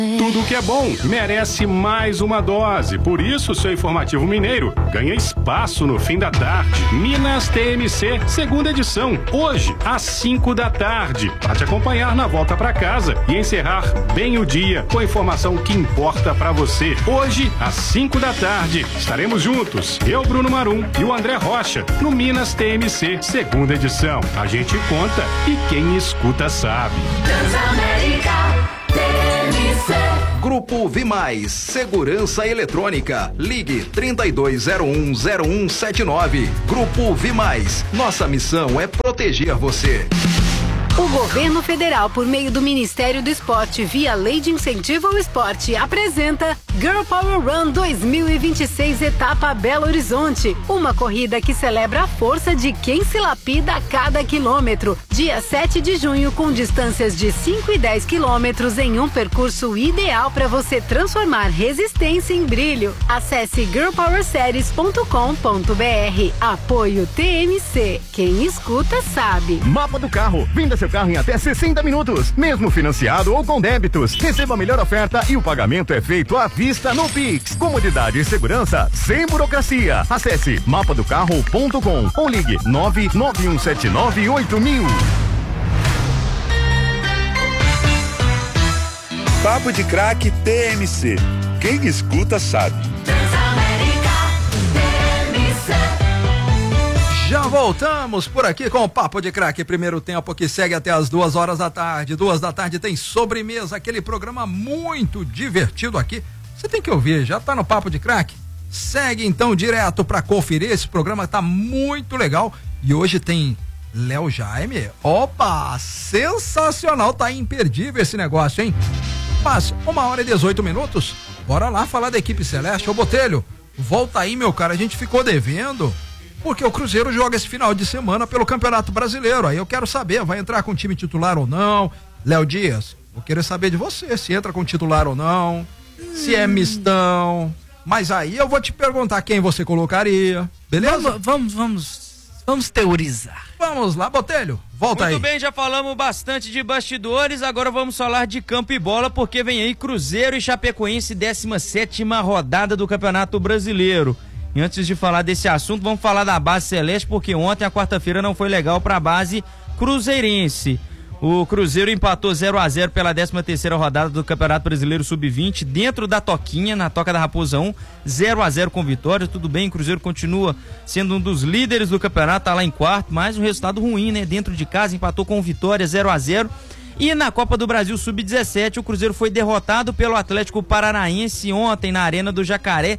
Tudo que é bom merece mais uma dose. Por isso, seu Informativo Mineiro ganha espaço no fim da tarde. Minas TMC, segunda edição. Hoje, às 5 da tarde. Para te acompanhar na volta para casa e encerrar bem o dia com a informação que importa para você. Hoje, às 5 da tarde, estaremos juntos. Eu, Bruno Marum e o André Rocha, no Minas TMC, segunda edição. A gente conta e quem escuta sabe. Transamérica TMC. Grupo Vimais, Segurança Eletrônica. Ligue 32010179. Grupo Vimais. Nossa missão é proteger você. O governo federal, por meio do Ministério do Esporte, via Lei de Incentivo ao Esporte, apresenta Girl Power Run 2026, etapa Belo Horizonte. Uma corrida que celebra a força de quem se lapida a cada quilômetro. Dia 7 de junho, com distâncias de 5 e 10 quilômetros em um percurso ideal para você transformar resistência em brilho. Acesse girlpowerseries.com.br. Apoio TMC. Quem escuta sabe. Mapa do carro. Venda seu carro em até 60 minutos, mesmo financiado ou com débitos. Receba a melhor oferta e o pagamento é feito à vista no Pix. Comodidade e segurança sem burocracia. Acesse mapadocarro.com ou ligue 991798000. Papo de Craque TMC. Quem escuta sabe. Já voltamos por aqui com o Papo de Craque, primeiro tempo que segue até as 2 horas da tarde. 2 da tarde tem sobremesa, aquele programa muito divertido aqui. Você tem que ouvir, já tá no Papo de Craque? Segue então direto pra conferir, esse programa tá muito legal. E hoje tem Léo Jaime. Opa, sensacional, tá imperdível esse negócio, hein? Mas 1h18, bora lá falar da equipe celeste. Ô Botelho, volta aí, meu cara, a gente ficou devendo. Porque o Cruzeiro joga esse final de semana pelo Campeonato Brasileiro. Aí eu quero saber, vai entrar com time titular ou não? Léo Dias, vou querer saber de você, se entra com titular ou não, se é mistão. Mas aí eu vou te perguntar quem você colocaria, beleza? Vamos teorizar. Vamos lá, Botelho, volta aí. Muito bem, já falamos bastante de bastidores, agora vamos falar de campo e bola, porque vem aí Cruzeiro e Chapecoense, 17ª rodada do Campeonato Brasileiro. E antes de falar desse assunto, vamos falar da base celeste, porque ontem, a quarta-feira, não foi legal para a base cruzeirense. O Cruzeiro empatou 0-0 pela 13ª rodada do Campeonato Brasileiro Sub-20, dentro da Toquinha, na Toca da Raposa 1, 0-0 com vitória. Tudo bem, o Cruzeiro continua sendo um dos líderes do campeonato, tá lá em quarto, mas um resultado ruim, né? Dentro de casa, empatou com vitória, 0-0. E na Copa do Brasil Sub-17, o Cruzeiro foi derrotado pelo Atlético Paranaense ontem na Arena do Jacaré,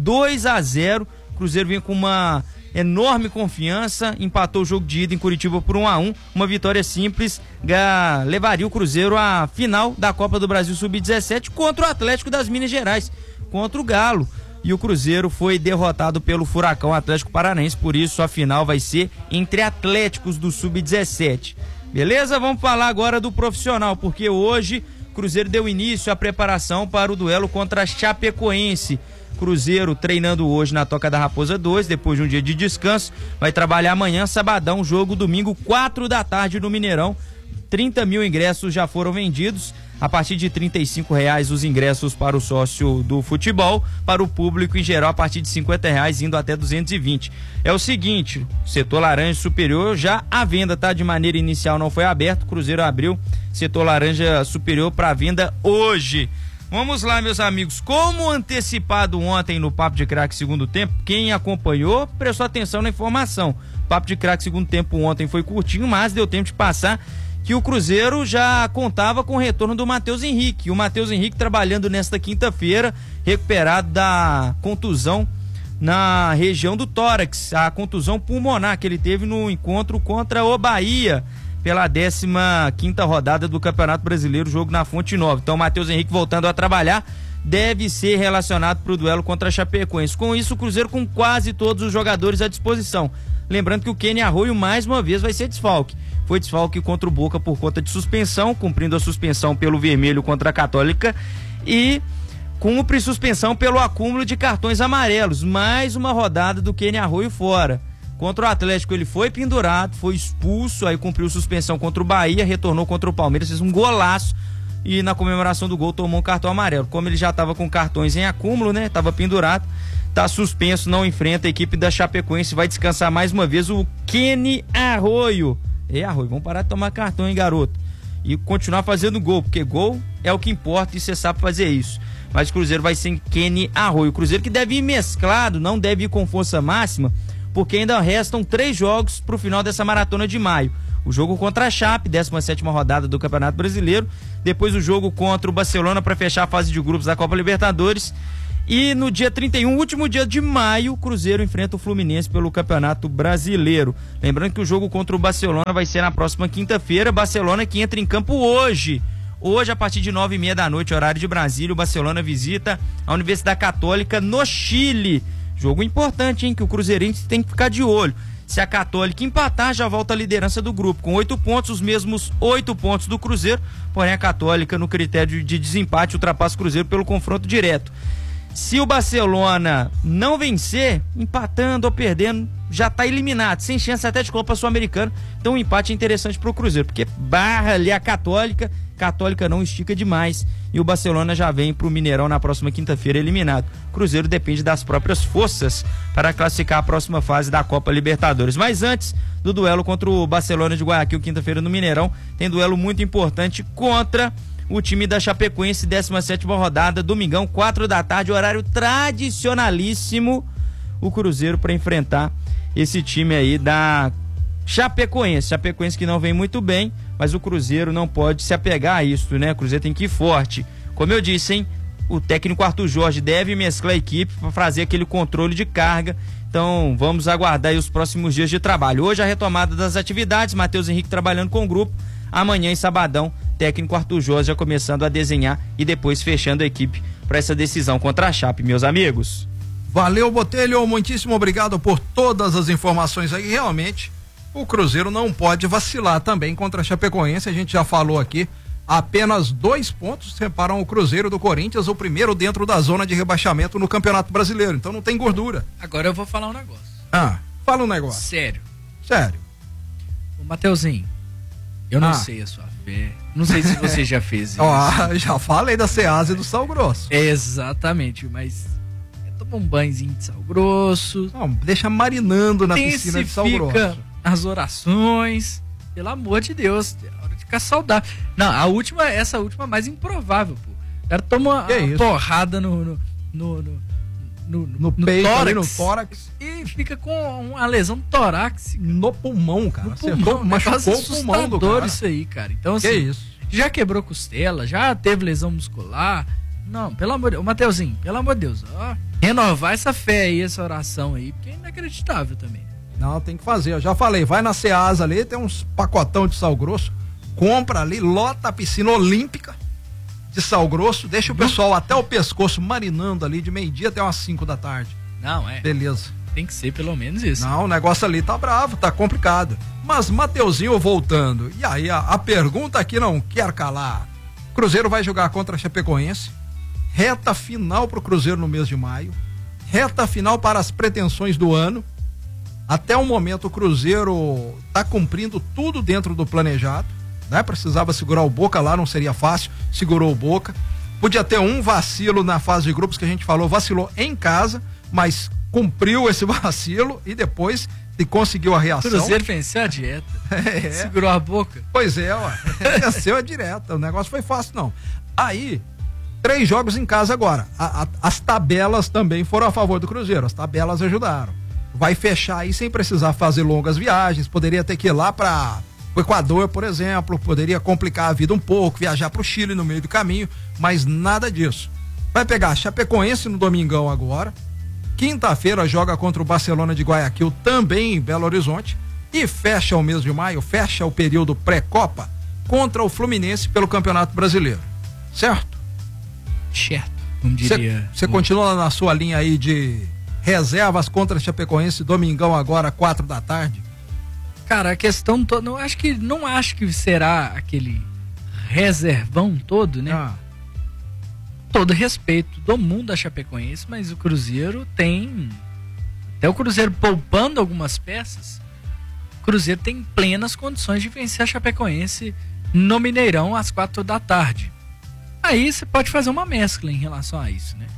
2-0. O Cruzeiro vinha com uma enorme confiança, empatou o jogo de ida em Curitiba por 1-1, uma vitória simples, levaria o Cruzeiro à final da Copa do Brasil Sub-17 contra o Atlético das Minas Gerais, contra o Galo. E o Cruzeiro foi derrotado pelo Furacão Atlético Paranaense, por isso a final vai ser entre Atléticos do Sub-17. Beleza? Vamos falar agora do profissional, porque hoje o Cruzeiro deu início à preparação para o duelo contra a Chapecoense. Cruzeiro treinando hoje na Toca da Raposa 2, depois de um dia de descanso, vai trabalhar amanhã, sabadão, jogo domingo, 4 da tarde no Mineirão. 30 mil ingressos já foram vendidos, a partir de R$35 os ingressos para o sócio do futebol, para o público em geral a partir de R$50, indo até 220. É o seguinte, setor laranja superior já à venda, tá? De maneira inicial não foi aberto, Cruzeiro abriu setor laranja superior para venda hoje. Vamos lá, meus amigos, como antecipado ontem no Papo de Craque segundo tempo, quem acompanhou prestou atenção na informação. Papo de Craque segundo tempo ontem foi curtinho, mas deu tempo de passar que o Cruzeiro já contava com o retorno do Matheus Henrique. O Matheus Henrique trabalhando nesta quinta-feira, recuperado da contusão na região do tórax, a contusão pulmonar que ele teve no encontro contra o Bahia, pela 15ª rodada do Campeonato Brasileiro, jogo na Fonte Nova. Então, o Matheus Henrique voltando a trabalhar, deve ser relacionado para o duelo contra a Chapecoense. Com isso, o Cruzeiro com quase todos os jogadores à disposição. Lembrando que o Kenny Arroio, mais uma vez, vai ser desfalque. Foi desfalque contra o Boca por conta de suspensão, cumprindo a suspensão pelo vermelho contra a Católica, e cumpre suspensão pelo acúmulo de cartões amarelos. Mais uma rodada do Kenny Arroio fora. Contra o Atlético ele foi pendurado, foi expulso, aí cumpriu suspensão contra o Bahia, retornou contra o Palmeiras, fez um golaço e na comemoração do gol tomou um cartão amarelo. Como ele já estava com cartões em acúmulo, né? Tava pendurado, tá suspenso, não enfrenta a equipe da Chapecoense, vai descansar mais uma vez o Kenny Arroio. Arroio, vamos parar de tomar cartão, hein, garoto? E continuar fazendo gol, porque gol é o que importa e você sabe fazer isso. Mas o Cruzeiro vai sem Kenny Arroio. O Cruzeiro que deve ir mesclado, não deve ir com força máxima, porque ainda restam 3 jogos pro final dessa maratona de maio. O jogo contra a Chape, 17ª rodada do Campeonato Brasileiro. Depois o jogo contra o Barcelona para fechar a fase de grupos da Copa Libertadores. E no dia 31, último dia de maio, o Cruzeiro enfrenta o Fluminense pelo Campeonato Brasileiro. Lembrando que o jogo contra o Barcelona vai ser na próxima quinta-feira. Barcelona que entra em campo hoje. Hoje, a partir de 9h30 da noite, horário de Brasília, o Barcelona visita a Universidade Católica no Chile. Jogo importante, hein, que o Cruzeirense tem que ficar de olho. Se a Católica empatar, já volta à liderança do grupo, com 8 pontos, os mesmos 8 pontos do Cruzeiro, porém a Católica, no critério de desempate, ultrapassa o Cruzeiro pelo confronto direto. Se o Barcelona não vencer, empatando ou perdendo, já está eliminado, sem chance até de Copa Sul-Americana. Então o empate é interessante para o Cruzeiro, porque barra ali a Católica não estica demais, e o Barcelona já vem para o Mineirão na próxima quinta-feira eliminado. O Cruzeiro depende das próprias forças para classificar a próxima fase da Copa Libertadores. Mas antes do duelo contra o Barcelona de Guayaquil, quinta-feira no Mineirão, tem duelo muito importante contra o time da Chapecoense, 17ª rodada, domingão, 4 da tarde, horário tradicionalíssimo, o Cruzeiro para enfrentar esse time aí da Chapecoense que não vem muito bem, mas o Cruzeiro não pode se apegar a isso, né? O Cruzeiro tem que ir forte. Como eu disse, hein? O técnico Arthur Jorge deve mesclar a equipe para fazer aquele controle de carga. Então vamos aguardar aí os próximos dias de trabalho. Hoje a retomada das atividades, Matheus Henrique trabalhando com o grupo. Amanhã em sabadão, técnico Arthur Jorge já começando a desenhar e depois fechando a equipe para essa decisão contra a Chape, meus amigos. Valeu, Botelho, muitíssimo obrigado por todas as informações aí. Realmente, o Cruzeiro não pode vacilar também contra a Chapecoense, a gente já falou aqui, apenas 2 pontos separam o Cruzeiro do Corinthians, o primeiro dentro da zona de rebaixamento no Campeonato Brasileiro, então não tem gordura. Agora eu vou falar um negócio. Fala um negócio. Sério. Ô, Mateuzinho, eu não sei a sua fé, não sei se você já fez isso. Já falei da Ceasa e do Sal Grosso. Exatamente, mas toma um banhozinho de sal grosso. Não, deixa marinando na piscina de sal grosso. As orações, pelo amor de Deus, é hora de ficar saudável. Não, essa última mais improvável, pô. O cara toma uma porrada no peito, tórax, ali no tórax e fica com uma lesão torácica no pulmão, cara. Machucou o pulmão do cara. Isso aí, cara. Então, assim, isso? Já quebrou costela, já teve lesão muscular. Não, pelo amor de Deus, Mateuzinho, pelo amor de Deus, renovar essa fé aí, essa oração aí, porque é inacreditável também. Não, tem que fazer, eu já falei, vai na Ceasa ali, tem uns pacotão de sal grosso, compra ali, lota a piscina olímpica de sal grosso, deixa o pessoal até o pescoço marinando ali de meio-dia até umas 5 da tarde. Não, Beleza. Tem que ser pelo menos isso. Não, o negócio ali tá bravo, tá complicado. Mas, Mateuzinho, voltando, e aí a pergunta que não quer calar, Cruzeiro vai jogar contra a Chapecoense, reta final pro Cruzeiro no mês de maio, reta final para as pretensões do ano. Até o momento o Cruzeiro tá cumprindo tudo dentro do planejado, né? Precisava segurar o Boca lá, não seria fácil, segurou o Boca. Podia ter um vacilo na fase de grupos que a gente falou, vacilou em casa, mas cumpriu esse vacilo e depois conseguiu a reação. O Cruzeiro venceu a dieta, segurou a Boca. Pois é, venceu a direta, o negócio foi fácil não. Aí, 3 jogos em casa agora, as tabelas também foram a favor do Cruzeiro, as tabelas ajudaram. Vai fechar aí sem precisar fazer longas viagens, poderia ter que ir lá para o Equador, por exemplo, poderia complicar a vida um pouco, viajar para o Chile no meio do caminho, mas nada disso. Vai pegar a Chapecoense no domingão agora, quinta-feira joga contra o Barcelona de Guayaquil, também em Belo Horizonte, e fecha o mês de maio, fecha o período pré-copa contra o Fluminense pelo Campeonato Brasileiro, certo? Certo, como diria. Você continua na sua linha aí de reservas contra a Chapecoense, domingão agora, 4 da tarde? Cara, a questão toda, não acho que será aquele reservão todo, né? Todo respeito do mundo da Chapecoense, mas o Cruzeiro tem, até o Cruzeiro poupando algumas peças, o Cruzeiro tem plenas condições de vencer a Chapecoense no Mineirão às 4 da tarde. Aí você pode fazer uma mescla em relação a isso, né?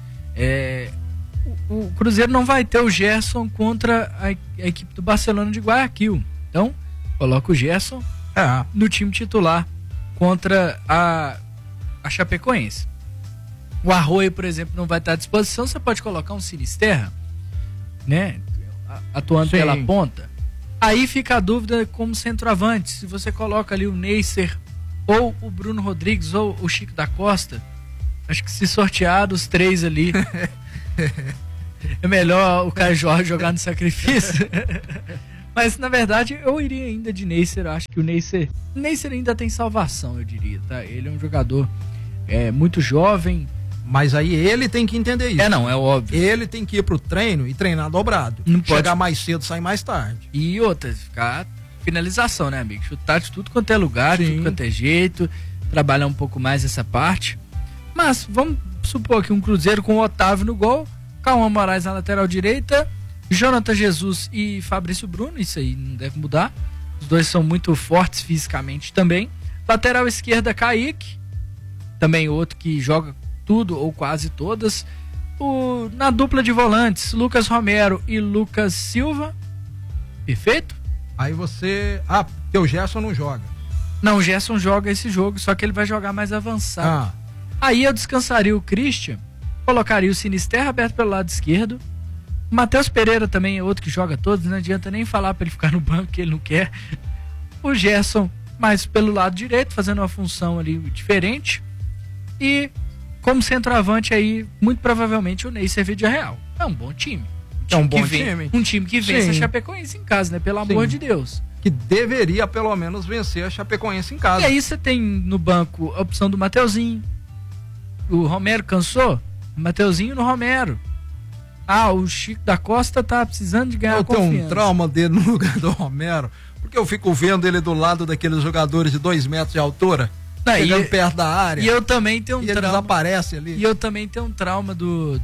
O Cruzeiro não vai ter o Gerson contra a equipe do Barcelona de Guayaquil. Então, coloca o Gerson no time titular contra a Chapecoense. O Arroio, por exemplo, não vai estar à disposição. Você pode colocar um Sinisterra, né? Atuando pela ponta. Aí fica a dúvida como centroavante. Se você coloca ali o Neisser, ou o Bruno Rodrigues, ou o Chico da Costa, acho que se sortear os três ali, é melhor o Caio Jorge jogar no sacrifício. Mas, na verdade, eu iria ainda de Neisser. Eu acho que o Neisser ainda tem salvação, eu diria, tá? Ele é um jogador muito jovem. Mas aí ele tem que entender isso. Não, é óbvio. Ele tem que ir pro treino e treinar dobrado. Não pode chegar mais cedo, sair mais tarde. E outra, ficar finalização, né, amigo? Chutar de tudo quanto é lugar, de tudo quanto é jeito, trabalhar um pouco mais essa parte. Mas vamos supor que um Cruzeiro com o Otávio no gol, Cauã Moraes na lateral direita, Jonathan Jesus e Fabrício Bruno, isso aí não deve mudar. Os dois são muito fortes fisicamente também. Lateral esquerda, Kaique, também outro que joga tudo ou quase todas. Na dupla de volantes, Lucas Romero e Lucas Silva. Perfeito? Aí você... teu Gerson não joga. Não, o Gerson joga esse jogo, só que ele vai jogar mais avançado. Aí eu descansaria o Christian, colocaria o Sinisterra aberto pelo lado esquerdo. O Matheus Pereira também é outro que joga todos, não adianta nem falar para ele ficar no banco, que ele não quer. O Gerson mais pelo lado direito, fazendo uma função ali diferente. E como centroavante aí, muito provavelmente o Neisser Vídea Real. É um bom time. Um time que vence a Chapecoense em casa, né? Pelo amor de Deus. Que deveria pelo menos vencer a Chapecoense em casa. E aí você tem no banco a opção do Mateuzinho. O Romero cansou? Mateuzinho no Romero. O Chico da Costa tá precisando de ganhar confiança. Eu tenho um trauma dele no lugar do Romero, porque eu fico vendo ele do lado daqueles jogadores de 2 metros de altura. Chegando perto da área. E eu também tenho um trauma. Ele desaparece ali. E eu também tenho um trauma do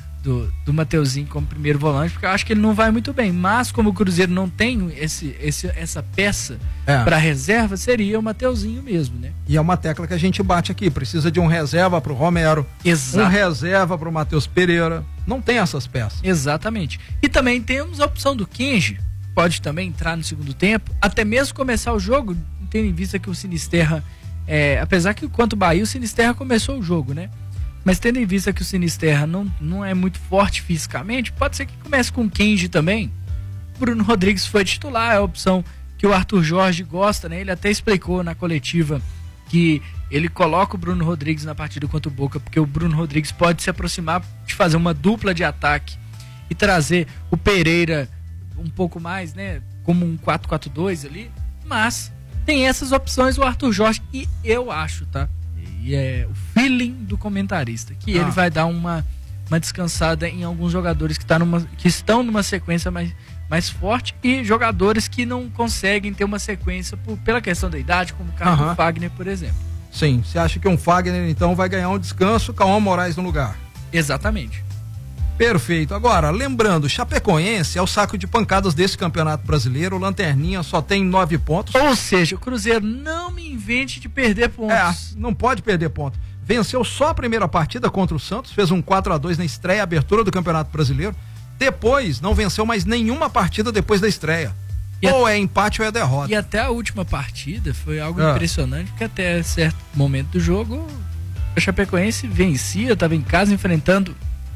Mateuzinho como primeiro volante, porque eu acho que ele não vai muito bem. Mas como o Cruzeiro não tem essa peça para reserva, seria o Mateuzinho mesmo, né? E é uma tecla que a gente bate aqui. Precisa de um reserva pro Romero. Exato. Um reserva pro Matheus Pereira. Não tem essas peças. Exatamente. E também temos a opção do Kenji. Pode também entrar no segundo tempo. Até mesmo começar o jogo, tendo em vista que o Sinisterra... apesar que quanto o Bahia, o Sinisterra começou o jogo, né? Mas tendo em vista que o Sinisterra não é muito forte fisicamente, pode ser que comece com o Kenji também. Bruno Rodrigues foi titular, é a opção que o Arthur Jorge gosta, né? Ele até explicou na coletiva que ele coloca o Bruno Rodrigues na partida contra o Boca, porque o Bruno Rodrigues pode se aproximar de fazer uma dupla de ataque e trazer o Pereira um pouco mais, né? Como um 4-4-2 ali, mas... tem essas opções o Arthur Jorge, e eu acho, tá? E é o feeling do comentarista, que ele vai dar uma descansada em alguns jogadores que estão numa sequência mais forte, e jogadores que não conseguem ter uma sequência pela questão da idade, como o caso do Fagner, por exemplo. Sim, você acha que um Fagner então vai ganhar um descanso, Cauã Moraes no lugar? Exatamente. Perfeito. Agora, lembrando, Chapecoense é o saco de pancadas desse Campeonato Brasileiro. O Lanterninha só tem 9 pontos. Ou seja, o Cruzeiro não me invente de perder pontos. Não pode perder pontos. Venceu só a primeira partida contra o Santos, fez um 4-2 na estreia, abertura do Campeonato Brasileiro. Depois, não venceu mais nenhuma partida depois da estreia. Ou é empate ou é derrota. E até a última partida foi algo impressionante, porque até certo momento do jogo, o Chapecoense vencia, estava em casa enfrentando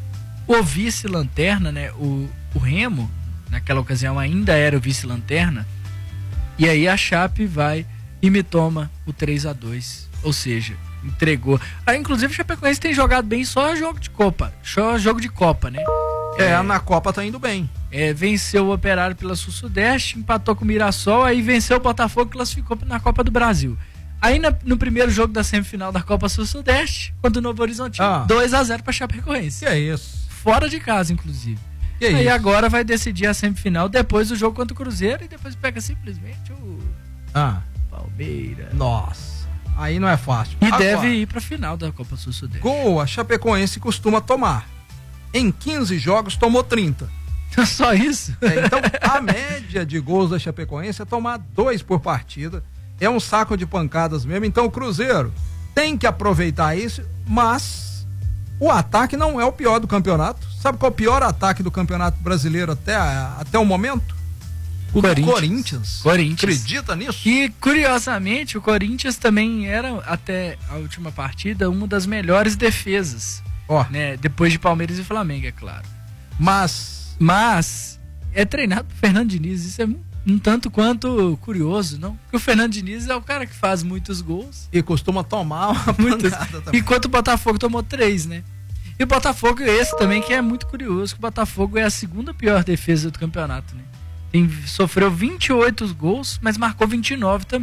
o vice-lanterna, né? O Remo, naquela ocasião ainda era o vice-lanterna, e aí a Chape vai e me toma o 3-2, ou seja, entregou. Inclusive o Chapecoense tem jogado bem só jogo de Copa, né? Na Copa tá indo bem. Venceu o Operário pela Sul-Sudeste, empatou com o Mirassol, aí venceu o Botafogo e classificou na Copa do Brasil. Aí no primeiro jogo da semifinal da Copa Sul-Sudeste, contra o Novo Horizontino, 2-0 pra Chapecoense. Que é isso? Fora de casa, inclusive. Que aí isso? Agora vai decidir a semifinal depois do jogo contra o Cruzeiro, e depois pega simplesmente o Palmeiras. Nossa, aí não é fácil. E deve ir pra final da Copa Sul-Sudeste. Gol, a Chapecoense costuma tomar. Em 15 jogos tomou 30. Só isso? Então a média de gols da Chapecoense é tomar 2 por partida. É um saco de pancadas mesmo. Então o Cruzeiro tem que aproveitar isso, mas o ataque não é o pior do campeonato. Sabe qual é o pior ataque do Campeonato Brasileiro até o momento? O Corinthians. Acredita nisso? E, curiosamente, o Corinthians também era, até a última partida, uma das melhores defesas. Né? Depois de Palmeiras e Flamengo, é claro. Mas é treinado por Fernando Diniz. Isso é um tanto quanto curioso, não? Porque o Fernando Diniz é o cara que faz muitos gols. E costuma tomar uma pancada também. Enquanto o Botafogo tomou 3, né? E o Botafogo, esse também, que é muito curioso, que o Botafogo é a segunda pior defesa do campeonato, né? Sofreu 28 gols, mas marcou 29 também.